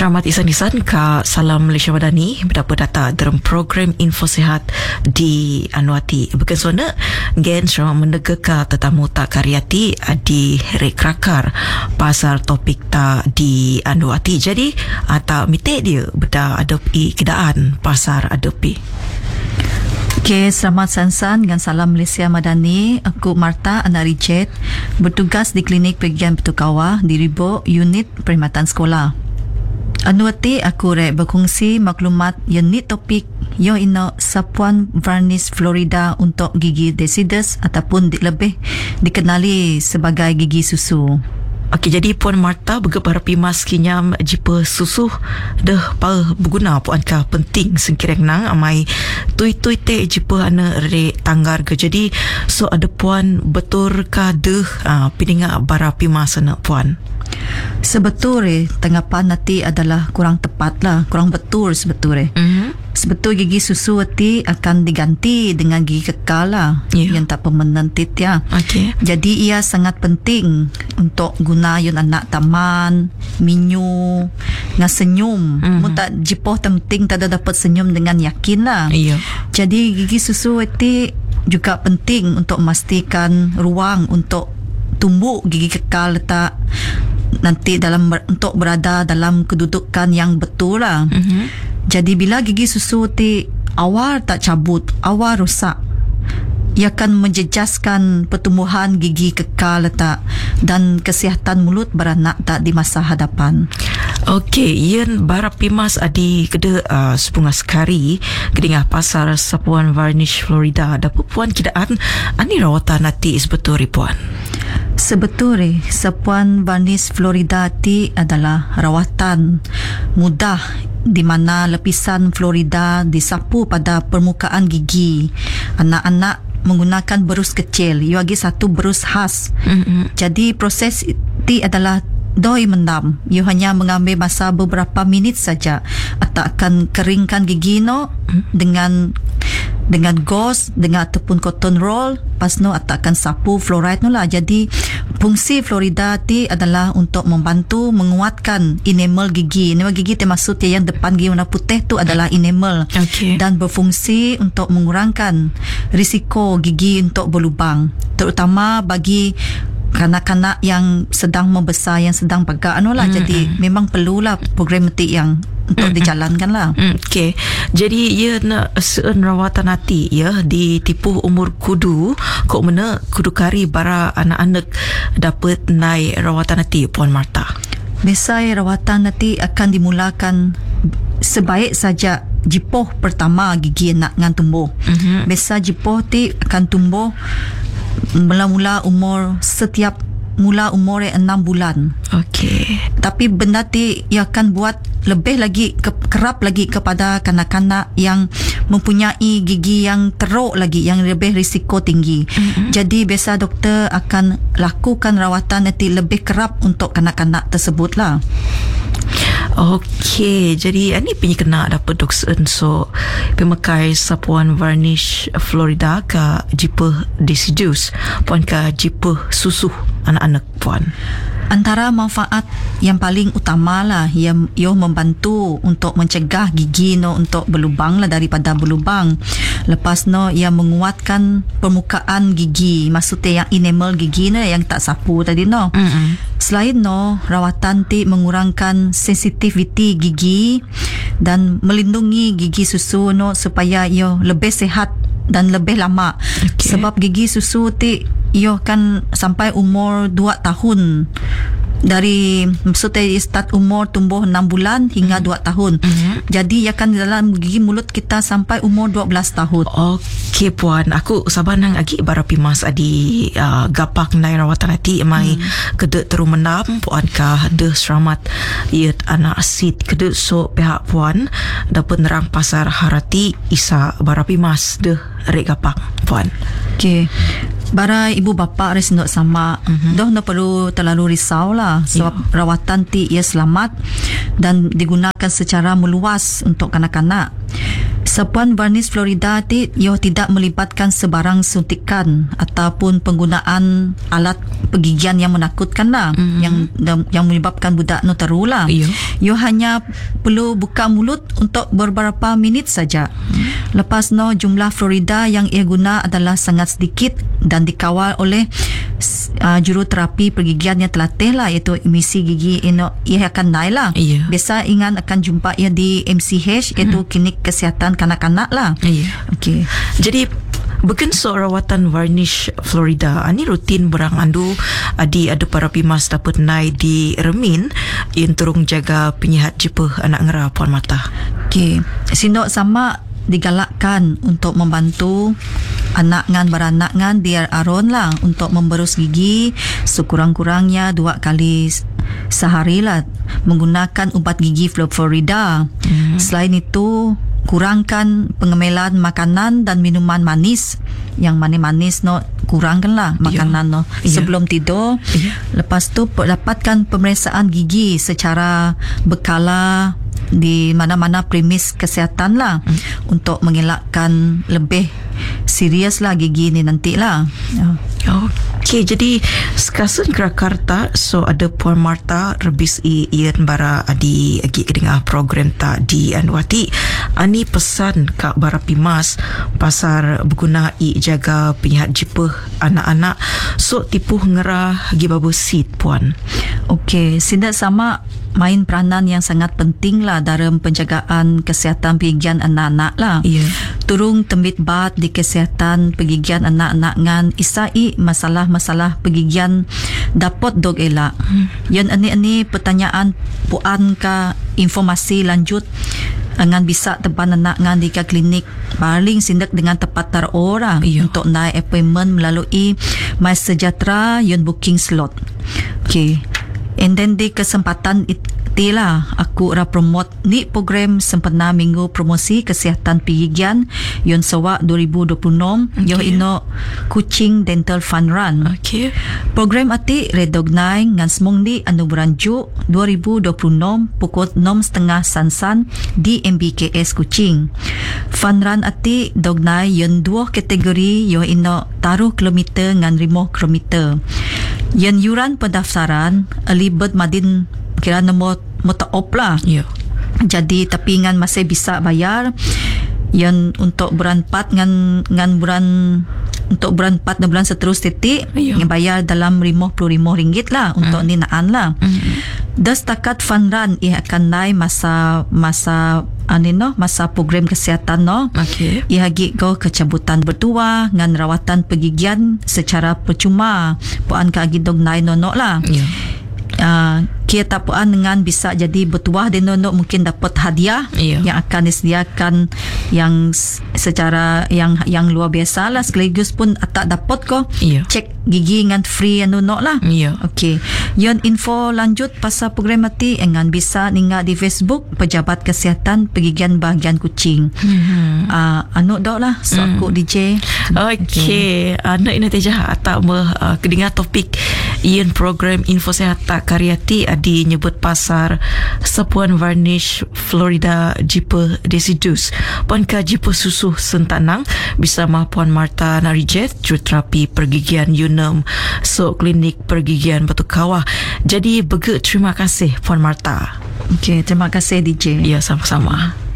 Selamat isan-isan ka Salam Malaysia Madani berdapat data dalam program info sihat di Anuati. Bukan sona gen selamat menega ka tetamu tak karyati di rekrakar pasar topik tak di Anuati. Jadi tak mitik dia beda adopi kedaan pasar adopi. Okay, selamat sansan dengan Salam Malaysia Madani. Aku Marta Anari Jet, bertugas di Klinik Pergian Petukawah di Ribo, Unit Perkhidmatan Sekolah. Anuati aku berkongsi maklumat yang ni topik yo ino sapuan varnish Florida untuk gigi deciduous ataupun lebih dikenali sebagai gigi susu. Okey, jadi Puan Marta bergebar pimas kinyam jipa susu dah pa berguna puan ka penting sengkireng nang amai tui-tui te jipa ana re tanggar ke. Jadi so ada puan betul ka deh pininga bara pimas ana puan. Sebetulnya tanggapan nanti adalah kurang tepat lah, kurang betul sebetulnya. Sebetul gigi susu nanti akan diganti dengan gigi kekal lah, yang tak permanent teeth ya. Okay. Jadi ia sangat penting untuk guna yun anak taman, minyu, dengan senyum. Mun tak jipoh penting tak ada dapat senyum dengan yakin lah. Jadi gigi susu nanti juga penting untuk memastikan ruang untuk tumbuh gigi kekal letak nanti untuk berada dalam kedudukan yang betul lah. Jadi bila gigi susu ti awal tak cabut, awal rosak, ia akan menjejaskan pertumbuhan gigi kekal letak dan kesihatan mulut beranak tak di masa hadapan. Okey, yen bara pimas adi kede sepunga sekari kedingah pasar sapuan varnish Florida ada puan kidaan ani rawatan nanti sebetul puan. Sebetulnya sapuan varnish Florida ti adalah rawatan mudah di mana lapisan Florida disapu pada permukaan gigi anak-anak menggunakan berus kecil. Ia lagi satu berus khas. Jadi proses ti adalah doi mendam. Ia hanya mengambil masa beberapa minit saja. Atau akan keringkan gigi no dengan gauze dengan ataupun cotton roll. Pas no atau akan sapu fluoride no lah. Jadi fungsi Florida ti adalah untuk membantu menguatkan enamel gigi. Enamel gigi termasuk yang depan gigi warna putih tu adalah enamel. Dan berfungsi untuk mengurangkan risiko gigi untuk berlubang, terutama bagi kanak-kanak yang sedang membesar, yang sedang pegak Jadi memang perlulah program ti yang untuk dijalankan lah. Okey. Jadi ia nak seun rawatan hati ya ditipu umur kudu kok mana kudu kari bara anak-anak dapat naik rawatan hati Puan Marta. Biasanya rawatan nanti akan dimulakan sebaik saja jipoh pertama gigi anak ngan tumbuh. Biasa jipoh ti akan tumbuh mula-mula umur mula umur 6 bulan. Okey. Tapi benda ti ia akan buat lebih lagi kerap lagi kepada kanak-kanak yang mempunyai gigi yang teruk lagi, yang lebih risiko tinggi. Jadi biasa doktor akan lakukan rawatan nanti lebih kerap untuk kanak-kanak tersebut lah. Okey, jadi ini punya kena dapat doksen so pemakai sapuan varnish Florida ke jipa deciduous puan ke jipa susu anak-anak puan. Antara manfaat yang paling utama lah yang membantu untuk mencegah gigi no untuk berlubang lah daripada berlubang. Lepas no ia menguatkan permukaan gigi, maksudnya yang enamel gigi no yang tak sapu tadi no. Selain no, rawatan ti mengurangkan sensitiviti gigi dan melindungi gigi susu no supaya ia lebih sihat dan lebih lama. Sebab gigi susu ti ia kan sampai umur 2 tahun. Dari maksudnya start umur tumbuh 6 bulan hingga 2 tahun. Jadi ia akan dalam gigi mulut kita sampai umur 12 tahun. Okey puan, aku sabar nang agi bara pimas adi gapak nai rawatan hati mai kede teru menam puan ka de selamat iet anak asid kede so pihak puan dapat nerang pasar harati isa bara pimas de rek gapak puan. Okey. Bara ibu bapa res nak sama dah nak perlu terlalu risau lah sebab rawatan ti ia selamat dan digunakan secara meluas untuk kanak-kanak. Sapuan varnish Florida ti ia tidak melibatkan sebarang suntikan ataupun penggunaan alat pergigian yang menakutkan lah, yang menyebabkan budak no terulah. Ia hanya perlu buka mulut untuk beberapa minit saja. Lepas no, jumlah Florida yang ia guna adalah sangat sedikit dan dikawal oleh juruterapi pergigian yang terlatih lah, iaitu emisi gigi ia akan naik lah. Biasa Ingan akan jumpa ia di MCH, iaitu klinik kesihatan kanak-kanak lah. Okey. Jadi bukan rawatan varnish Florida ani rutin berang andu ada para pimas dapat naik di remin yang turung jaga penyihat jepah anak ngera puan mata. Okey, sindok sama digalakkan untuk membantu anak ngan beranak ngan dia aron lah untuk memberus gigi sekurang-kurangnya 2 kali sehari lah menggunakan ubat gigi Florida. Selain itu, kurangkan pengemelan makanan dan minuman manis. Yang manis-manis no, kurangkan lah makanan no sebelum tidur. Lepas tu dapatkan pemeriksaan gigi secara berkala di mana-mana premis kesihatan lah, untuk mengelakkan lebih serius lah gigi ni nanti lah. Okey, jadi sekasun Jakarta so ada Puan Marta rebis ian bara adi agi kedengah program tak di Anwati. Ani pesan kak bara pimas pasar berguna jaga penyihat jepah anak-anak so tipuh ngerah gibabu seat puan. Okey, sindak sama main peranan yang sangat penting lah dalam penjagaan kesihatan pergigian anak-anak lah. Turung tembit bat di kesihatan pergigian anak-anak ngan isai masalah-masalah pergigian dapat dog elak. Yan ani pertanyaan puan ka informasi lanjut ngan bisa teban anak ngan di klinik paling sindak dengan tepat terora untuk naik appointment melalui My Sejahtera yon booking slot. Okay. And then di kesempatan itilah aku promote ni program sempena minggu promosi kesihatan pergigian yon sewa 2026 yo ino Kuching Dental Fun Run. Program ati redognay ngan semong di anu beranju 2026 pukul 6.30 sansan di MBKS Kuching. Fun Run ati dognay yon 2 kategori yo ino taruh kilometer ngan 5 kilometer. Yan yuran pendaftaran alibet madin kira nomor motaop lah. Jadi tapi ngan masih bisa bayar. Yan untuk bulan 4 ngan bulan untuk bulan 4 dan bulan seterus titik yang bayar dalam RM55 lah untuk ninaan lah. Dan setakat fun run ia akan naik masa program kesihatan no. Ia hagi go kecabutan berdua ngan rawatan pergigian secara percuma puan ka agi dog naik no lah. Kita puan dengan bisa jadi bertuah dan nono mungkin dapat hadiah yang akan disediakan yang secara yang luar biasa lah, sekaligus pun tak dapat ko cek gigi dengan free nono lah. Okey, yon info lanjut pasal program mati dengan bisa ninga di Facebook Pejabat Kesihatan Pergigian Bahagian Kuching. Anu dok lah so aku DJ. Okey, anak ini tejah tak kedengar topik ian program info sehat tak karyati di nyebut pasar sapuan varnish Florida jipa desidus puan ka jipa susuh sentanang bisa mah Puan Marta Narijet juruterapi pergigian UNEM so klinik pergigian Batu Kawah. Jadi terima kasih Puan Marta. Okey, terima kasih DJ. Ya, sama-sama.